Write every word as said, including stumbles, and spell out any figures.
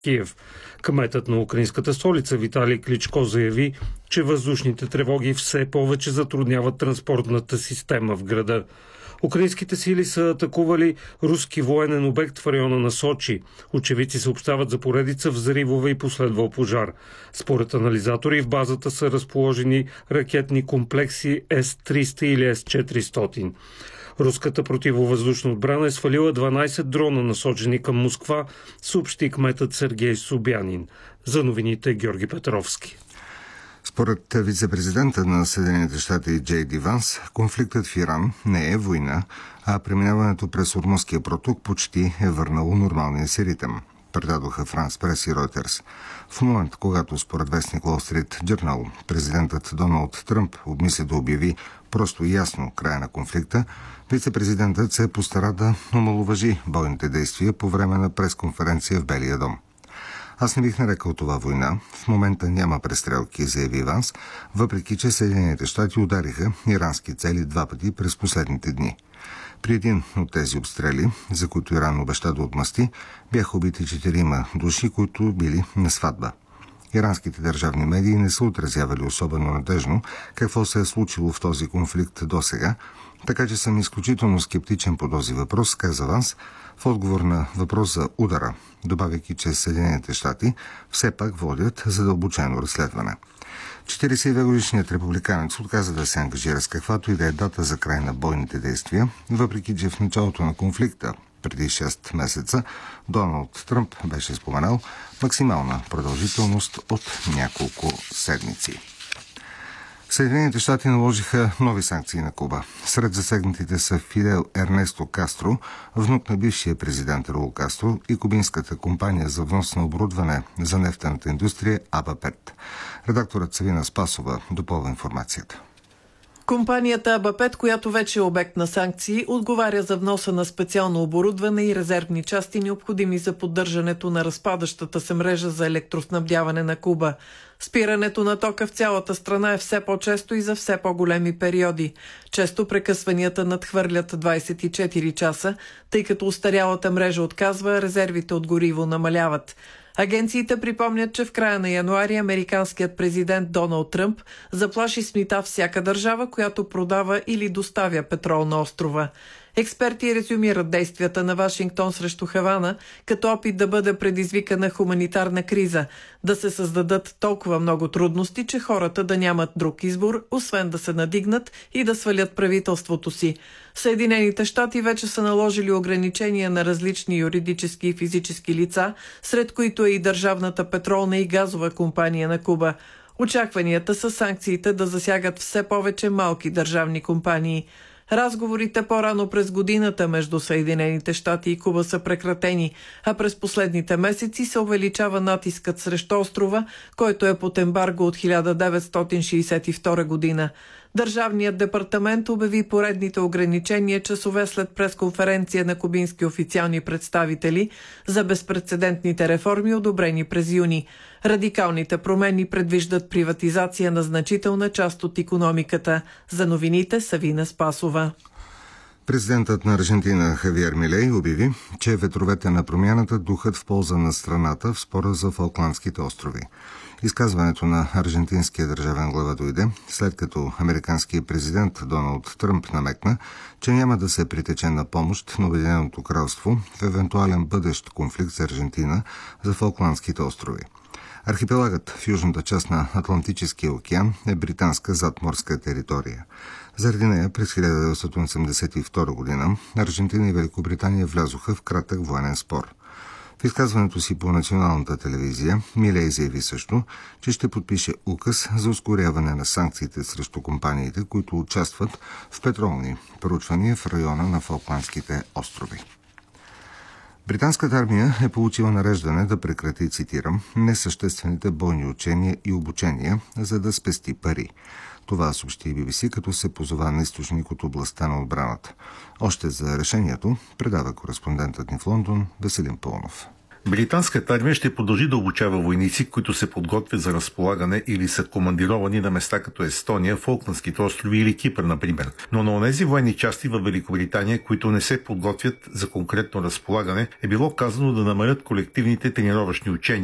Киев. Кметът на украинската столица Виталий Кличко заяви, че въздушните тревоги все повече затрудняват транспортната система в града. Украинските сили са атакували руски военен обект в района на Сочи. Очевидци съобщават за поредица взривове и последвал пожар. Според анализатори в базата са разположени ракетни комплекси Ес триста или Ес четиристотин. Руската противовъздушна отбрана е свалила дванайсет дрона, насочени към Москва, съобщи кметът Сергей Собянин. За новините Георги Петровски. Според вице-президента на Съединените щати Джей Ди Ванс, конфликтът в Иран не е война, а преминаването през Ормузския проток почти е върнало нормалния си ритъм, предадоха Франс Прес и Ройтерс. В момент, когато според вестник Wall Street Journal президентът Доналд Тръмп обмисля да обяви просто и ясно края на конфликта, вице-президентът се постара да омаловажи бойните действия по време на пресконференция в Белия дом. Аз не бих нарекал това война. В момента няма престрелки, заяви Ванс, въпреки че Съединените щати удариха ирански цели два пъти през последните дни. При един от тези обстрели, за които Иран обеща да отмъсти, бяха убити четирима души, които били на сватба. Иранските държавни медии не са отразявали особено надежно какво се е случило в този конфликт досега, така че съм изключително скептичен по този въпрос, каза Ванс, в отговор на въпрос за удара, добавяйки, че Съединените щати все пак водят задълбочено разследване. четирийсет и две годишният републиканец отказа да се ангажира с каквато и да е дата за край на бойните действия, въпреки че в началото на конфликта, преди шест месеца, Доналд Тръмп беше споменал максимална продължителност от няколко седмици. Съединените щати наложиха нови санкции на Куба. Сред засегнатите са Фидел Ернесто Кастро, внук на бившия президент Раул Кастро, и кубинската компания за внос на оборудване за нефтената индустрия Абапет. Редакторът Савина Спасова допълва информацията. Компанията Абапет, която вече е обект на санкции, отговаря за вноса на специално оборудване и резервни части, необходими за поддържането на разпадащата се мрежа за електроснабдяване на Куба. Спирането на тока в цялата страна е все по-често и за все по-големи периоди. Често прекъсванията надхвърлят двайсет и четири часа, тъй като устарялата мрежа отказва, резервите от гориво намаляват. Агенциите припомнят, че в края на януари американският президент Доналд Тръмп заплаши с мита всяка държава, която продава или доставя петрол на острова. Експерти резюмират действията на Вашингтон срещу Хавана като опит да бъде предизвикана хуманитарна криза, да се създадат толкова много трудности, че хората да нямат друг избор, освен да се надигнат и да свалят правителството си. Съединените щати вече са наложили ограничения на различни юридически и физически лица, сред които е и Държавната петролна и газова компания на Куба. Очакванията са санкциите да засягат все повече малки държавни компании. Разговорите по-рано през годината между Съединените щати и Куба са прекратени, а през последните месеци се увеличава натискът срещу острова, който е под ембарго от хиляда деветстотин шейсет и втора година. Държавният департамент обяви поредните ограничения часове след пресконференция на кубински официални представители за безпрецедентните реформи, одобрени през юни. Радикалните промени предвиждат приватизация на значителна част от икономиката. За новините Савина Спасова. Президентът на Аржентина Хавиер Милей обяви, че ветровете на промяната духат в полза на страната в спора за Фолкландските острови. Изказването на аржентинския държавен глава дойде, след като американският президент Доналд Тръмп намекна, че няма да се притече на помощ на Обединеното кралство в евентуален бъдещ конфликт с Аржентина за Фолкландските острови. Архипелагът в южната част на Атлантическия океан е британска задморска територия. Заради нея през хиляда деветстотин осемдесет и втора година Аржентина и Великобритания влязоха в кратък военен спор. В изказването си по националната телевизия Милей заяви също, че ще подпише указ за ускоряване на санкциите срещу компаниите, които участват в петролни проучвания в района на Фолкландските острови. Британската армия е получила нареждане да прекрати, цитирам, несъществените бойни учения и обучения, за да спести пари. Това съобщи Би Би Си, като се позова на източник от областта на отбраната. Още за решението предава кореспондентът ни в Лондон Веселин Пълнов. Британската армия ще продължи да обучава войници, които се подготвят за разполагане или са командировани на места като Естония, Фолкландските острови или Кипър, например. Но на онези военни части в Великобритания, които не се подготвят за конкретно разполагане, е било казано да намалят колективните тренировъчни учения